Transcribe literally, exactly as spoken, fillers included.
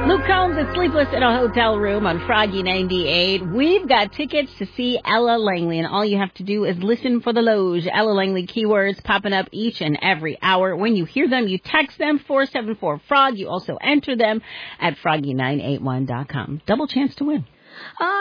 Luke Combs is Sleepless in a Hotel Room on Froggy ninety-eight. We've got tickets to see Ella Langley, and all you have to do is listen for the Loge. Ella Langley keywords popping up each and every hour. When you hear them, you text them, four seven four frog. You also enter them at froggy nine eight one dot com. Double chance to win.